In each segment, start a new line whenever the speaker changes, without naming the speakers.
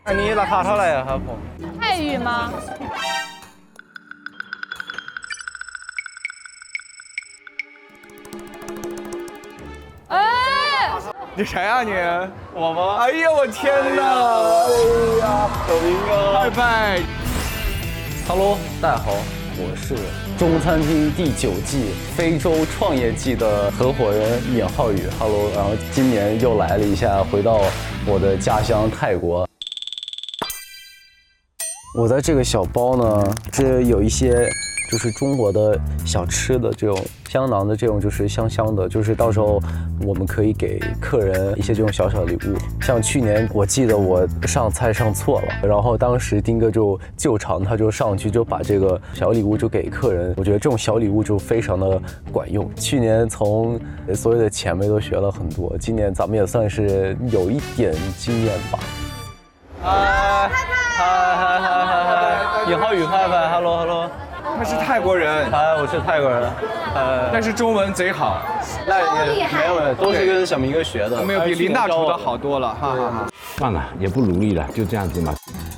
อันนี้ราคาเท่าไหร่อะครับผม
泰语吗？哎，
你谁啊你？
我吗？
哎呀我天哪！哎呀，
小明哥。
拜拜。
Hello， 大家好，我是中餐厅第9季非洲创业季的合伙人闵浩宇。Hello， 然后今年又来了一下，回到我的家乡泰国。我在这个小包呢，是有一些就是中国的小吃的这种香囊的这种，就是香香的，就是到时候我们可以给客人一些这种小小礼物。像去年我记得我上菜上错了，然后当时丁哥就救场，他就上去就把这个小礼物就给客人。我觉得这种小礼物就非常的管用。去年从所有的前辈都学了很多，今年咱们也算是有一点经验吧。嗨，闵浩宇，嗨嗨 ，hello hello。
他是泰国人，
我是泰国人，
但是中文贼好，
那也没有，都是跟小明哥学的，
没有比林大厨的好多了，哈哈哈。
算了，也不努力了，就这样子嘛。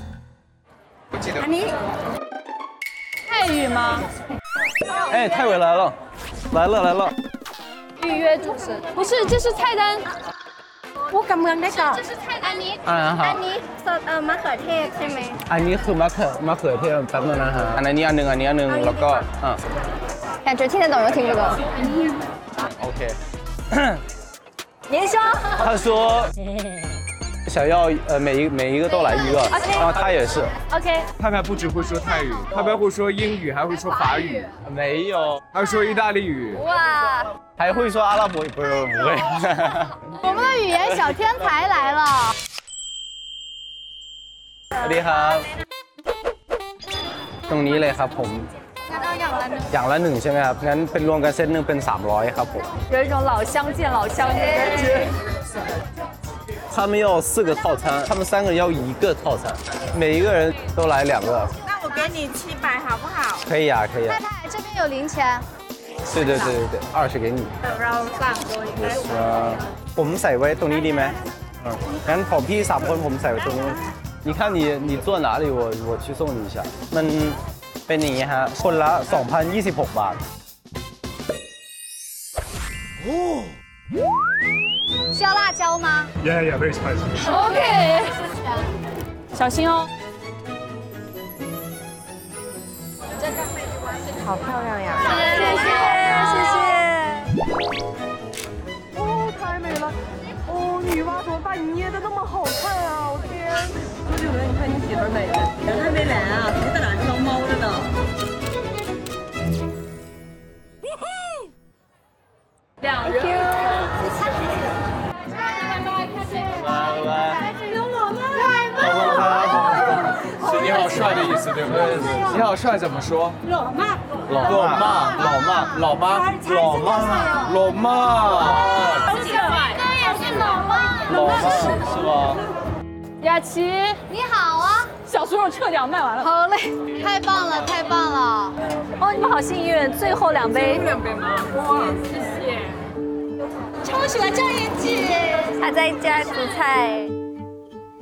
泰语吗？
哎，泰伟来了，来了。
预约主持不是，这是菜单。
พูดกับเมืองได้ก่อน
这是菜单นี้
อันนี้สดมะเขือเทศใช่ไหม
อันนี้คือมะเขือเทศแป๊บนึงนะฮะอันนี้อันหนึงแล้วก็
感觉听得懂又听不懂
OK。
您说
他说想要每一个都来一个，然后他也是。
OK
派派不只会说泰语，派派会说英语，还会说法语，
没有，
还会说意大利语。
哇，
还会说阿拉伯语，不会。
我们的语言小天才来了。
สวัสดีครับตรงนี้เลยครับผม
งั้นเอาอย่างละหนึ่ง
อย่างละ1ใช่ไหมครับงั้นเป็นรวมกันเซตหนึ่งเป็น300ครับผม
有一种老乡见老乡的感觉。
他们要4个套餐，他们3个人要1个套餐，每一个人都来2个。
那我给你700好不好？
可以啊，可以啊。
太太，这边有零钱。
对，20给你。
เราสั่งโดยใช้อุปกรณ์
ผมใส่ไว้ตรงนี้ดีไหมงั้นของพี่3คนผมใส่ไว้ตรงนี้你看你坐哪里我去送你一下มันเป็นอย่างงี้ฮะคนละ 2,026 บาท
需要辣椒吗
Yeah, very spicy.
OK，小心哦。
好漂亮呀！谢谢。
哦，太美了！哦，女娲怎么把你捏的那么好看啊！我天，周杰伦，你看你媳妇美的。
人还没来啊，还在哪挑猫着呢。
两人。
是你好帅的意思，对不对？你好帅怎么说？
老妈是吧？
雅琪，
你好啊，
小猪肉撤掉，卖完了。
好嘞，太棒了，太棒了！
哦，你们好幸运，最后2杯。
2杯吗？哇，谢谢。
超喜欢赵妍姐，还在家煮菜。